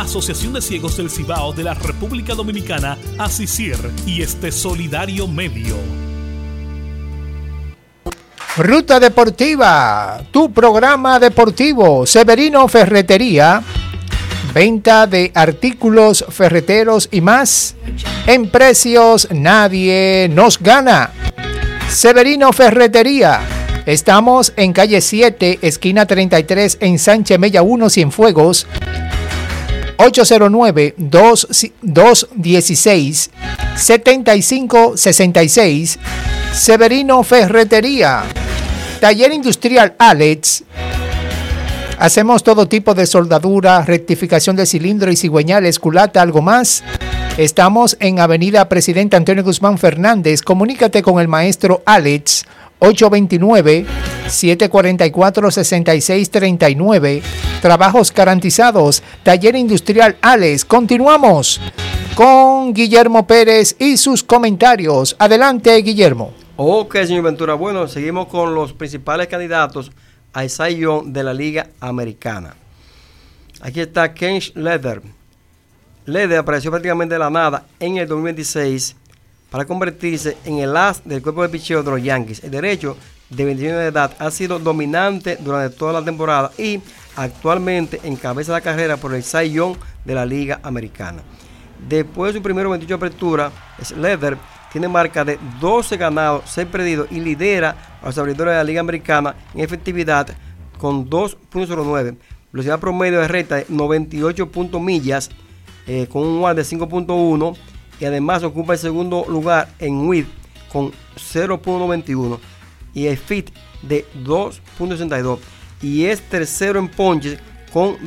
Asociación de Ciegos del Cibao de la República Dominicana, ACICIR y Solidario Medio. Ruta Deportiva, tu programa deportivo. Severino Ferretería, venta de artículos ferreteros y más. En precios nadie nos gana. Severino Ferretería. Estamos en calle 7, esquina 33, en Sánchez Mella 1, Cienfuegos. 809-216-7566. Severino Ferretería. Taller Industrial Alex. Hacemos todo tipo de soldadura, rectificación de cilindro y cigüeñales, culata, algo más. Estamos en Avenida Presidente Antonio Guzmán Fernández. Comunícate con el maestro Alex. 829-744-6639. Trabajos garantizados. Taller Industrial Alex. Continuamos con Guillermo Pérez y sus comentarios. Adelante, Guillermo. Ok, señor Ventura. Bueno, seguimos con los principales candidatos a Cy Young de la Liga Americana. Aquí está Ken Schroeder. Schroeder apareció prácticamente de la nada en el 2026 para convertirse en el as del cuerpo de picheo de los Yankees. El derecho, de 21 años de edad, ha sido dominante durante toda la temporada y actualmente encabeza la carrera por el Cy Young de la Liga Americana. Después de su primero 28 apertura, Schroeder tiene marca de 12 ganados, 6 perdidos y lidera a los abridores de la Liga Americana en efectividad con 2.09, velocidad promedio de recta de 98 millas, con un WAR de 5.1 y además ocupa el segundo lugar en WHIP con 0.91 y el FIT de 2.62 y es tercero en ponches con